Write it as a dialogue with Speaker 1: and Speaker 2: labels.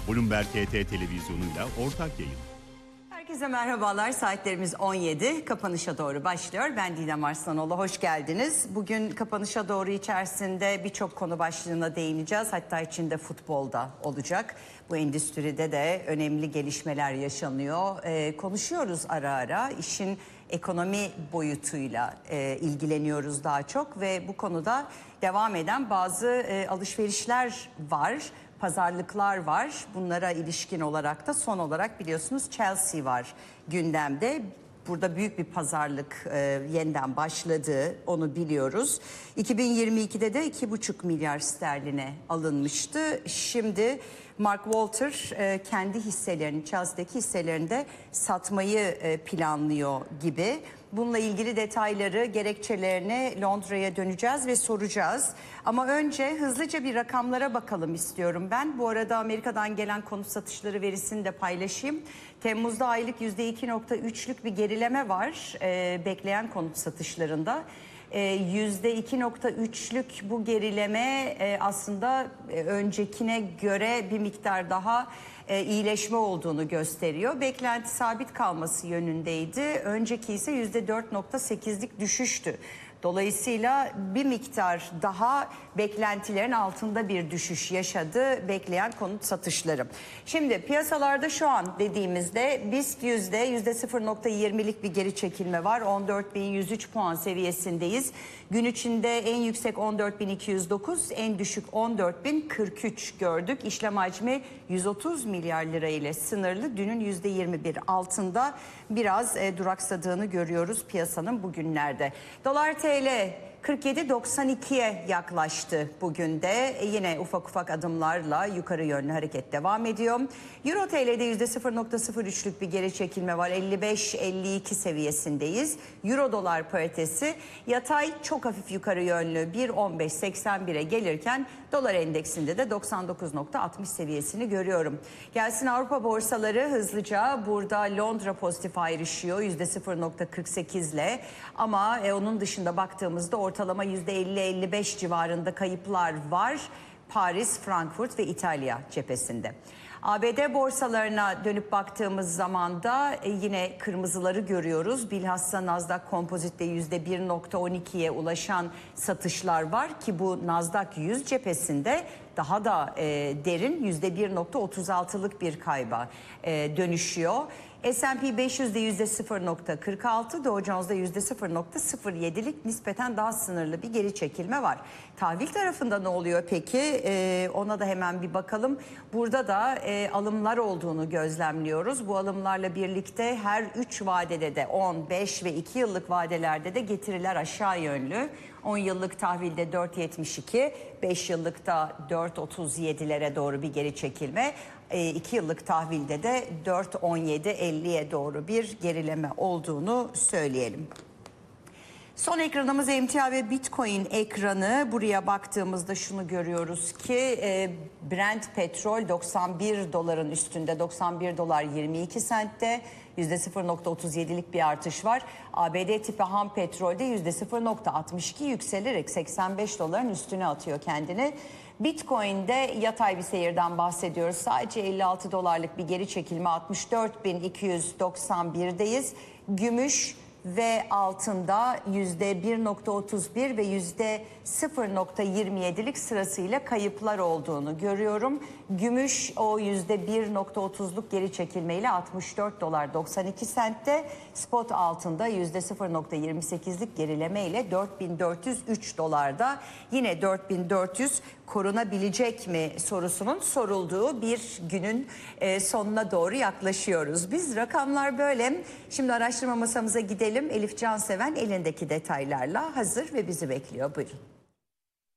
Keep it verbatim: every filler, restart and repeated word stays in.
Speaker 1: Bloomberg H T televizyonuyla ortak yayın.
Speaker 2: Herkese merhabalar. Saatlerimiz on yedi. Kapanışa doğru başlıyor. Ben Didem Arslanoğlu. Hoş geldiniz. Bugün kapanışa doğru içerisinde birçok konu başlığına değineceğiz. Hatta içinde futbolda olacak. Bu endüstride de önemli gelişmeler yaşanıyor. Ee, konuşuyoruz ara ara. İşin ekonomi boyutuyla e, ilgileniyoruz daha çok ve bu konuda devam eden bazı e, alışverişler var. Pazarlıklar var. Bunlara ilişkin olarak da son olarak biliyorsunuz Chelsea var gündemde. Burada büyük bir pazarlık e, yeniden başladı, onu biliyoruz. iki bin yirmi ikide de iki buçuk milyar sterline alınmıştı. Şimdi Mark Walter e, kendi hisselerini, Chelsea'deki hisselerini de satmayı e, planlıyor gibi. Bununla ilgili detayları, gerekçelerini Londra'ya döneceğiz ve soracağız. Ama önce hızlıca bir rakamlara bakalım istiyorum ben. Bu arada Amerika'dan gelen konut satışları verisini de paylaşayım. Temmuz'da aylık yüzde iki nokta üçlük bir gerileme var e, bekleyen konut satışlarında. yüzde iki nokta üçlük bu gerileme e, aslında e, öncekine göre bir miktar daha e, iyileşme olduğunu gösteriyor. Beklenti sabit kalması yönündeydi. Önceki ise yüzde dört nokta sekizlik düşüştü. Dolayısıyla bir miktar daha beklentilerin altında bir düşüş yaşadı bekleyen konut satışları. Şimdi piyasalarda şu an dediğimizde BIST yüzde yüzde sıfır nokta yirmilik bir geri çekilme var. on dört bin yüz üç puan seviyesindeyiz. Gün içinde en yüksek on dört bin iki yüz dokuz, en düşük on dört bin kırk üç gördük. İşlem hacmi yüz otuz milyar lira ile sınırlı. Dünün yüzde yirmi bir altında biraz e, duraksadığını görüyoruz piyasanın bugünlerde. Dolar T L kırk yedi doksan ikiye yaklaştı bugün de. E yine ufak ufak adımlarla yukarı yönlü hareket devam ediyor. Euro T L'de yüzde sıfır nokta sıfır üçlük bir geri çekilme var. elli beş elli iki seviyesindeyiz. Euro dolar paritesi yatay çok hafif yukarı yönlü bir on beş seksen bire gelirken dolar endeksinde de doksan dokuz nokta altmış seviyesini görüyorum. Gelsin Avrupa borsaları hızlıca burada Londra pozitif ayrışıyor yüzde sıfır nokta kırk sekiz ile ama e, onun dışında baktığımızda ortalama yüzde elli elli beş civarında kayıplar var Paris, Frankfurt ve İtalya cephesinde. A B D borsalarına dönüp baktığımız zaman da yine kırmızıları görüyoruz. Bilhassa Nasdaq Composite'de yüzde bir nokta on ikiye ulaşan satışlar var ki bu Nasdaq yüz cephesinde daha da e, derin yüzde bir nokta otuz altılık bir kayba e, dönüşüyor. S and P beş yüzde yüzde sıfır nokta kırk altı, Dow Jones'da yüzde sıfır nokta sıfır yedilik nispeten daha sınırlı bir geri çekilme var. Tahvil tarafında ne oluyor peki? Ee, ona da hemen bir bakalım. Burada da e, alımlar olduğunu gözlemliyoruz. Bu alımlarla birlikte her üç vadede de on, beş ve iki yıllık vadelerde de getiriler aşağı yönlü. on yıllık tahvilde dört yetmiş iki, beş yıllıkta dört otuz yedilere doğru bir geri çekilme. iki yıllık tahvilde de dört on yedi elliye doğru bir gerileme olduğunu söyleyelim. Son ekranımız emtia ve Bitcoin ekranı. Buraya baktığımızda şunu görüyoruz ki Brent petrol doksan bir doların üstünde, doksan bir dolar yirmi iki sentte. yüzde sıfır nokta otuz yedilik bir artış var. A B D tipi ham petrolde yüzde sıfır nokta altmış iki yükselerek seksen beş doların üstüne atıyor kendini. Bitcoin'de yatay bir seyirden bahsediyoruz. Sadece elli altı dolarlık bir geri çekilme, altmış dört bin iki yüz doksan birdeyiz. Gümüş ve altında yüzde bir nokta otuz bir ve yüzde sıfır nokta yirmi yedilik sırasıyla kayıplar olduğunu görüyorum. Gümüş o yüzde bir nokta otuzluk geri çekilmeyle altmış dört dolar doksan iki sentte. Spot altında yüzde sıfır nokta yirmi sekizlik gerilemeyle dört bin dört yüz üç dolarda. Yine dört bin dört yüz korunabilecek mi sorusunun sorulduğu bir günün sonuna doğru yaklaşıyoruz. Biz rakamlar böyle. Şimdi araştırma masamıza gidelim. Elif Canseven elindeki detaylarla hazır ve bizi bekliyor. Buyurun.